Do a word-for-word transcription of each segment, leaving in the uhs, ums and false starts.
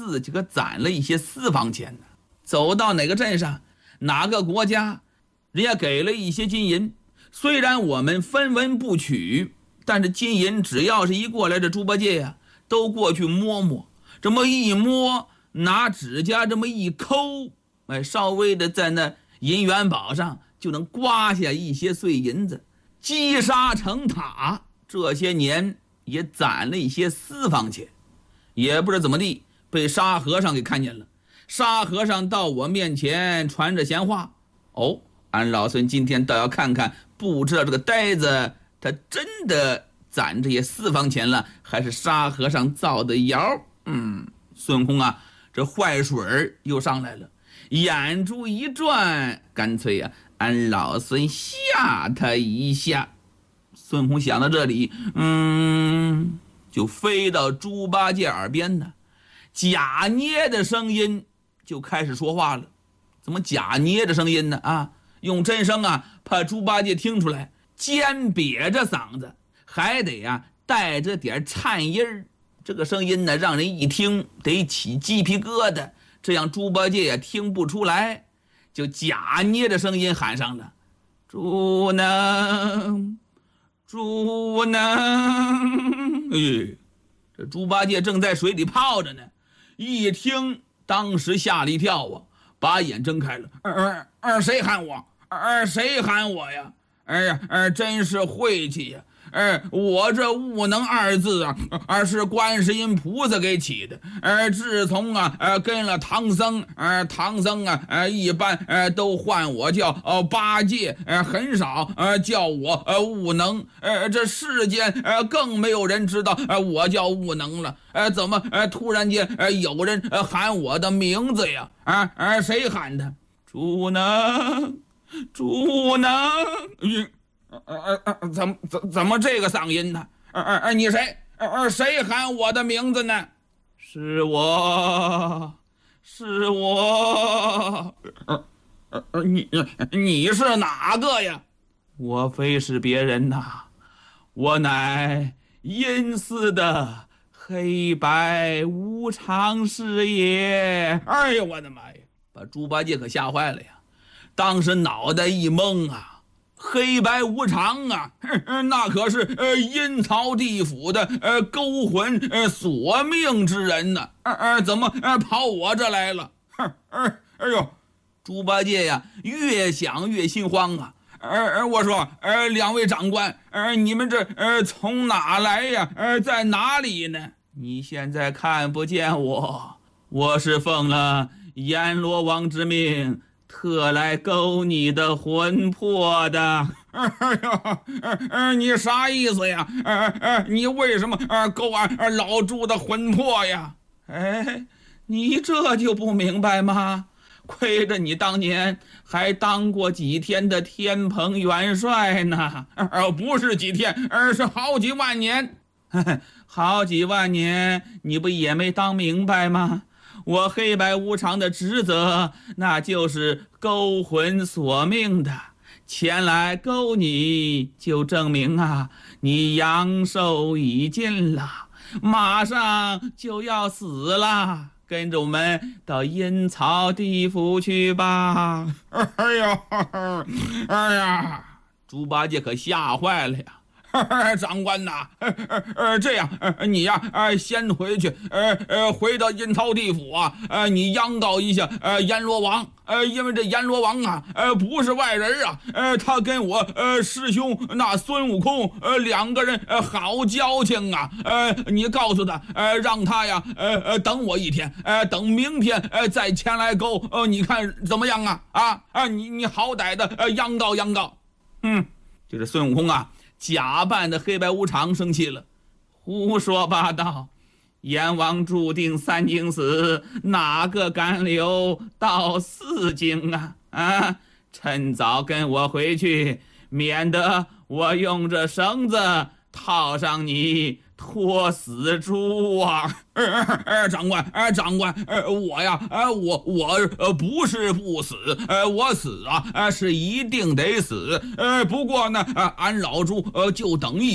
自己可攒了一些私房钱呢。走到哪个镇上，哪个国家，人家给了一些金银，虽然我们分文不取，但是金银只要是一过来，这猪八戒呀、啊，都过去摸摸，这么一摸，拿指甲这么一抠，哎，稍微的在那银元宝上就能刮下一些碎银子，积沙成塔。这些年也攒了一些私房钱，也不知怎么地被沙和尚给看见了。沙和尚到我面前传着闲话，哦，俺老孙今天倒要看看，不知道这个呆子他真的攒这些私房钱了，还是沙和尚造的谣。嗯，孙悟空啊，这坏水又上来了，眼珠一转，干脆呀、啊，俺老孙吓他一下。孙悟空想到这里，嗯，就飞到猪八戒耳边呢，假捏的声音就开始说话了。怎么假捏的声音呢？啊，用真声啊，怕猪八戒听出来，尖瘪着嗓子，还得呀、啊、带着点颤音儿。这个声音呢，让人一听得起鸡皮疙瘩，这样猪八戒也听不出来，就假捏的声音喊上了：“猪能。”猪呢？哎，这猪八戒正在水里泡着呢，一听，当时吓了一跳啊，把眼睁开了。呃呃，谁喊我？呃，谁喊我呀？哎呀，呃，真是晦气呀！哎，我这悟能二字啊，而是观世音菩萨给起的。呃，自从啊，呃，跟了唐僧，呃，唐僧啊，呃，一般呃都唤我叫呃八戒，呃，很少呃叫我呃悟能。呃，这世间呃更没有人知道呃我叫悟能了。呃，怎么呃突然间呃有人呃喊我的名字呀？啊啊，谁喊的？猪能，猪能。嗯。呃呃呃，怎么怎怎么这个嗓音呢？呃呃呃，你谁？呃呃，谁喊我的名字呢？是我，是我。呃呃呃，你你是哪个呀？我非是别人呐，我乃阴司的黑白无常是也。哎呀，我的妈呀！把猪八戒可吓坏了呀，当时脑袋一懵啊。黑白无常啊，那可是呃阴曹地府的呃勾魂呃索命之人呢、啊，呃呃怎么呃跑我这来了？呃哎呦，猪八戒呀，越想越心慌啊！呃呃，我说呃两位长官，呃你们这呃从哪来呀？呃在哪里呢？你现在看不见我，我是奉了阎罗王之命。特来勾你的魂魄的。哎呀，呃，你啥意思呀？呃呃，你为什么呃勾俺老猪的魂魄呀？哎，你这就不明白吗？亏着你当年还当过几天的天蓬元帅呢，呃，不是几天，而是好几万年。好几万年，你不也没当明白吗？我黑白无常的职责，那就是勾魂索命的。前来勾你，就证明啊，你阳寿已尽了，马上就要死了。跟着我们到阴曹地府去吧。哎呀，哎呀，猪八戒可吓坏了呀。长官呐、呃呃，这样，呃，你呀，呃，先回去，呃呃，回到阴曹地府啊，呃，你央告一下，呃，阎罗王，呃，因为这阎罗王啊，呃，不是外人啊，呃，他跟我，呃，师兄那孙悟空，呃，两个人，呃，好交情啊，呃，你告诉他，呃，让他呀，呃呃，等我一天，呃，等明天，呃，再前来勾，呃，你看怎么样啊？啊啊，你你好歹的，呃，央告央告，嗯，就是孙悟空啊。假扮的黑白无常生气了，胡说八道！阎王注定三更死，哪个敢留到四更啊？啊！趁早跟我回去，免得我用这绳子套上你拖死猪啊！呃呃，长官，呃，长官，呃，我呀，呃，我我呃不是不死，呃，我死啊，呃，是一定得死，呃，不过呢，呃，俺老猪呃就等一天，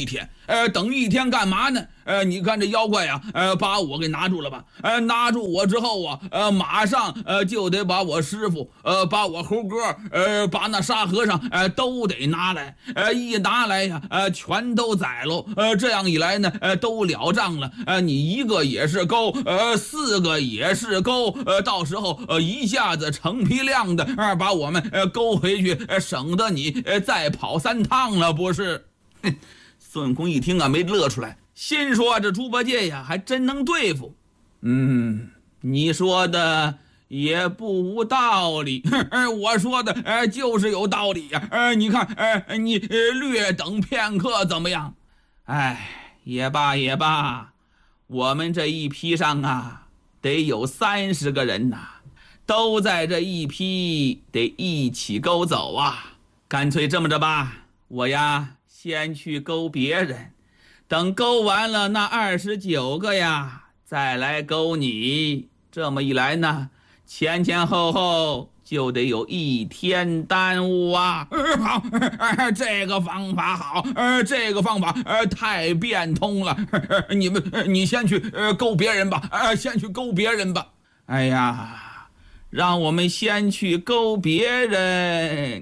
呃，等一天干嘛呢？呃，你看这妖怪呀、啊，呃，把我给拿住了吧？呃，拿住我之后啊，呃，马上呃就得把我师傅，呃，把我猴哥，呃，把那沙和尚，呃，都得拿来，呃，一拿来呀，呃，全都宰喽。呃，这样一来呢，呃，都了账了。呃，你一个也是勾，呃，四个也是勾，呃，到时候呃一下子成批量的，呃，把我们呃勾回去，呃，省得你呃再跑三趟了，不是？孙悟空一听啊，没乐出来。心说这猪八戒呀，还真能对付。嗯，你说的也不无道理，我说的呃就是有道理呀、啊。呃，你看，呃，你呃略等片刻怎么样？哎，也罢也罢，我们这一批上啊，得有三十个人呐、啊，都在这一批，得一起勾走啊。干脆这么着吧，我呀先去勾别人。等勾完了那二十九个呀，再来勾你。这么一来呢，前前后后就得有一天耽误啊。呃、好、呃，这个方法好，呃，这个方法呃太变通了。呃、你们、呃，你先去呃勾别人吧，呃，先去勾别人吧。哎呀，让我们先去勾别人。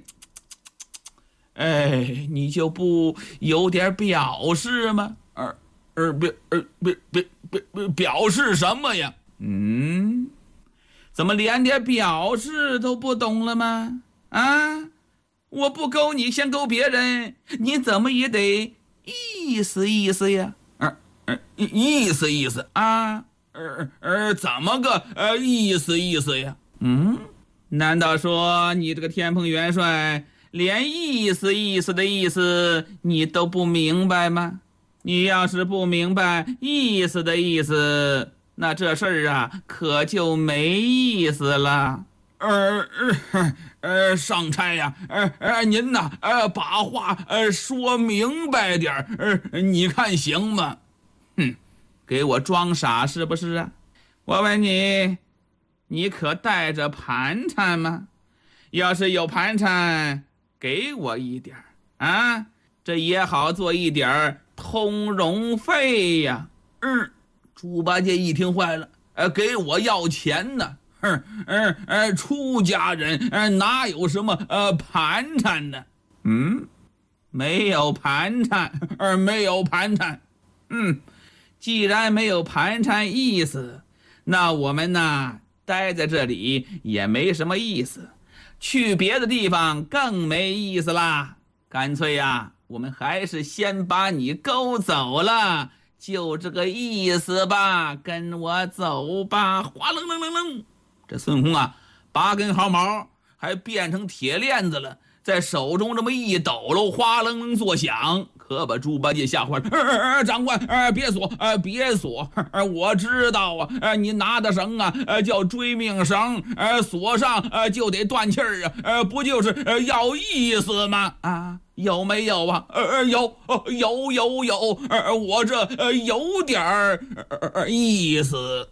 哎，你就不有点表示吗？呃呃，表呃表表表表示什么呀？嗯，怎么连点表示都不懂了吗？啊，我不勾你，先勾别人，你怎么也得意思意思呀？呃呃，意思意思啊？呃呃，怎么个呃意思意思呀？嗯，难道说你这个天蓬元帅？连意思意思的意思你都不明白吗？你要是不明白意思的意思，那这事儿啊可就没意思了。呃呃呃，上差呀，呃呃，您呐，呃，把话呃说明白点呃，你看行吗？哼，给我装傻是不是啊？我问你，你可带着盘缠吗？要是有盘缠。给我一点啊，这也好做一点通融费呀。嗯，猪八戒一听坏了，呃，给我要钱呢。嗯嗯呃，出家人呃哪有什么呃盘缠呢？嗯，没有盘缠，呃，没有盘缠。嗯，既然没有盘缠意思，那我们呢待在这里也没什么意思。去别的地方更没意思啦，干脆呀，我们还是先把你勾走了，就这个意思吧，跟我走吧。哗楞楞楞楞，这孙悟空啊，八根毫毛还变成铁链子了，在手中这么一抖喽，哗楞楞作响，可把猪八戒吓坏了。呃呃、长官，呃，别锁，呃，别锁，呃，我知道啊，呃，你拿的绳啊，呃，叫追命绳，呃，锁上，呃，就得断气儿啊，呃，不就是呃要意思吗？啊，有没有啊？呃，有，有，有，有，呃，我这呃有点儿、呃、意思。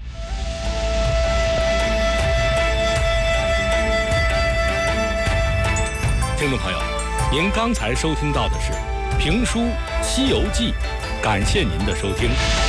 听众朋友，您刚才收听到的是评书《西游记》，感谢您的收听。